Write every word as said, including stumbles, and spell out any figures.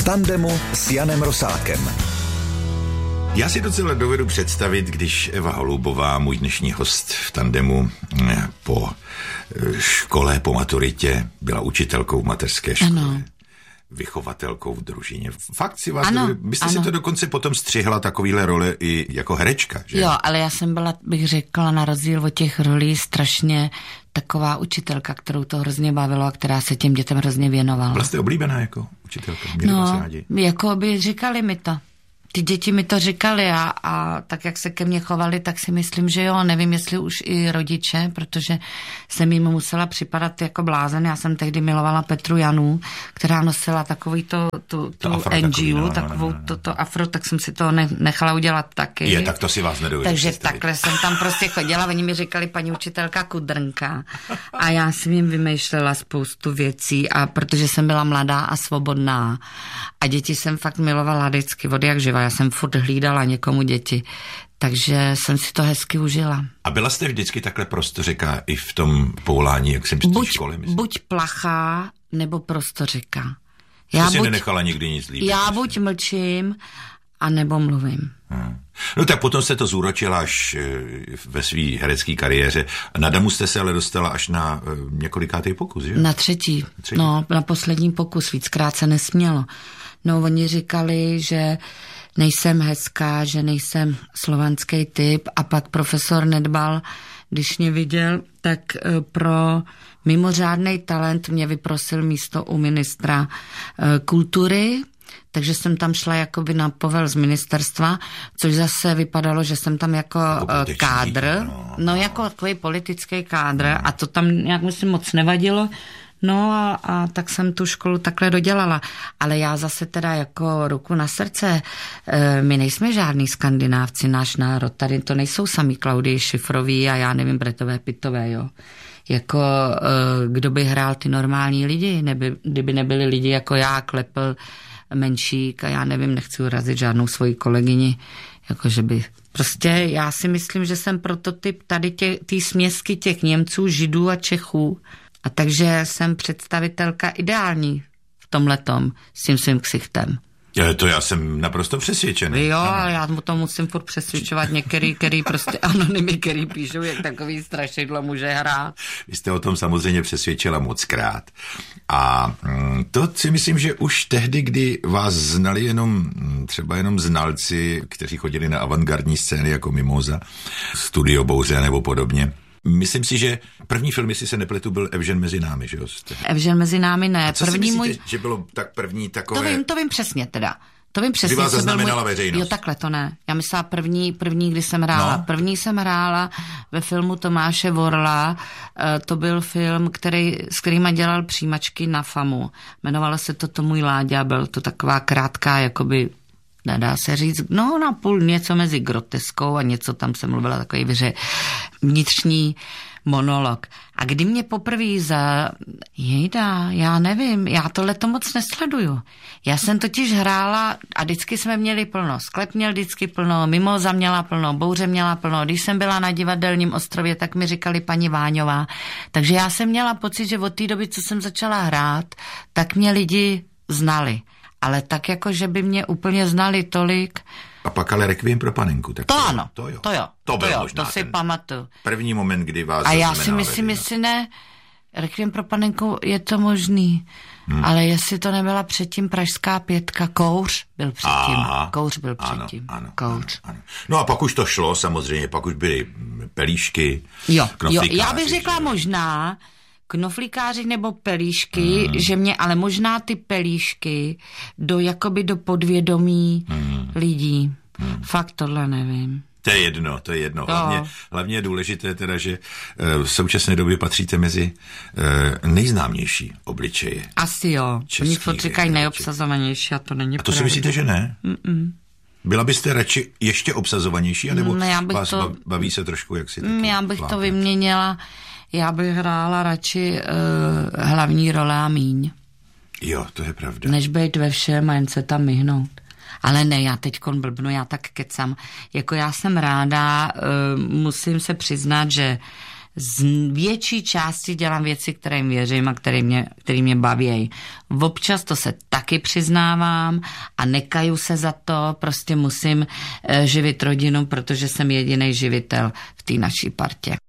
tandemu s Janem Rosákem. Já si docela dovedu představit, když Eva Holubová, můj dnešní host v tandemu, po škole, po maturitě, byla učitelkou v mateřské škole. Ano. Vychovatelkou v družině. Fakt si vás... Ano, Vy jste ano. si to dokonce potom střihla takovýhle role i jako herečka, že? Jo, ale já jsem byla, bych řekla, na rozdíl od těch rolí strašně taková učitelka, kterou to hrozně bavilo a která se těm dětem hrozně věnovala. Byla jste oblíbená jako učitelka? Měli vás No, rádi? jako by říkali mi to. Ty děti mi to říkali a, a tak, jak se ke mně chovali, tak si myslím, že jo, nevím, jestli už i rodiče, protože jsem jim musela připadat jako blázen. Já jsem tehdy milovala Petru Janu, která nosila takový to, tu, tu N G U, no, takovou no, no, no. to, to afro, tak jsem si to ne, nechala udělat taky. Je, tak to si vás nedovedu Takže představit. takhle jsem tam prostě chodila, oni mi říkali paní učitelka Kudrnka a já jsem jim vymýšlela spoustu věcí a protože jsem byla mladá a svobodná a děti jsem fakt milovala vždycky od jak živa. Já jsem furt hlídala někomu děti, takže jsem si to hezky užila. A byla jste vždycky takhle prostořeka i v tom povolání, jak jsem v té Buď, škole, myslím? buď plachá, nebo prostořeka. Já si buď, nenechala nikdy nic líbit. Já buď mlčím, a nebo mluvím. Hmm. No tak potom jste to zúročila až ve své herecké kariéře. Na damu jste se ale dostala až na několikátý pokus, že? Na třetí. třetí. No, na poslední pokus. Víckrát se nesmělo. No, oni říkali, že nejsem hezká, že nejsem slovanský typ a pak profesor Nedbal, když mě viděl, tak pro mimořádný talent mě vyprosil místo u ministra kultury, takže jsem tam šla jakoby na povel z ministerstva, což zase vypadalo, že jsem tam jako, jako kádr, no, no jako takový politický kádr no. A to tam nějak myslím moc nevadilo. No a, a tak jsem tu školu takhle dodělala. Ale já zase teda jako ruku na srdce, e, my nejsme žádný Skandinávci, náš národ. Tady to nejsou sami Klaudii Šifroví a já nevím, Bretové, Pitové, jo. Jako e, kdo by hrál ty normální lidi, neby, kdyby nebyli lidi jako já, Klepl, Menšík a já nevím, nechci urazit žádnou svoji kolegyni, jakože by... Prostě já si myslím, že jsem prototyp tady té směsky těch Němců, Židů a Čechů. A takže jsem představitelka ideální v tomhletom s tím svým ksichtem. Je, to já jsem naprosto přesvědčený. Jo, ale já mu to musím furt přesvědčovat některý, který prostě anonymy, který píšou, jak takový strašidlo může hrát. Vy jste o tom samozřejmě přesvědčila mockrát. A to si myslím, že už tehdy, kdy vás znali jenom, třeba jenom znalci, kteří chodili na avantgardní scény jako Mimoza, Studio Bouře nebo podobně. Myslím si, že první film, jestli se nepletu, byl Evžen mezi námi, že jo? Evžen mezi námi ne. A co první si myslíte, můj... že bylo tak první takové... To vím, to vím přesně teda. To vím přesně. Kdy vás zaznamenala můj... veřejnost? Jo, takhle to ne. Já myslela první, první, kdy jsem hrála. No. První jsem hrála ve filmu Tomáše Vorla. E, to byl film, který, s kterýma dělal přijímačky na FAMu. Jmenovalo se to To můj Láďa. Byl to taková krátká, jakoby... Nedá se říct, no napůl něco mezi groteskou a něco tam jsem mluvila takový vyře vnitřní monolog. A kdy mě poprvé za... Jejda, já nevím, já tohle to moc nesleduju. Já jsem totiž hrála a vždycky jsme měli plno. Sklep měl vždycky plno, Mimoza měla plno, Bouře měla plno. Když jsem byla na Divadelním ostrově, tak mi říkali paní Váňová. Takže já jsem měla pocit, že od té doby, co jsem začala hrát, tak mě lidi znali. Ale tak jako, že by mě úplně znali tolik. A pak ale Requiem pro panenku. Tak to, to ano, to jo. To jo, to, to, jo, možná to si ten pamatuju. První moment, kdy vás a já si myslím, veřejnost. jestli ne, Requiem pro panenku je to možný. Hmm. Ale jestli to nebyla předtím Pražská pětka, Kouř byl předtím. Aha, Kouř byl předtím. Ano, ano, Kouř. Ano, ano. No a pak už to šlo samozřejmě, pak už byly pelíšky, jo, jo, já bych řekla možná, knoflíkáři nebo pelíšky, hmm. že mě, ale možná ty pelíšky do jakoby do podvědomí hmm. lidí. Hmm. Fakt tohle nevím. To je jedno, to je jedno. Hlavně, hlavně je důležité teda, že v současné době patříte mezi nejznámější obličeje. Asi jo. Oni furt říkají nejobsazovanější a to není A to pravda. Si myslíte, že ne? Mm-mm. Byla byste radši ještě obsazovanější, anebo no, vás to, baví se trošku, jak si taky Já bych vlákne? to vyměnila, já bych hrála radši uh, hlavní role a míň. Jo, to je pravda. Než být ve všem a jen se tam myhnout. Ale ne, já teďkon blbnu, já tak kecam. Jako já jsem ráda, uh, musím se přiznat, že z větší části dělám věci, které jim věřím a které mě, které mě baví. Občas to se taky přiznávám a nekaju se za to, prostě musím živit rodinu, protože jsem jediný živitel v té naší partě.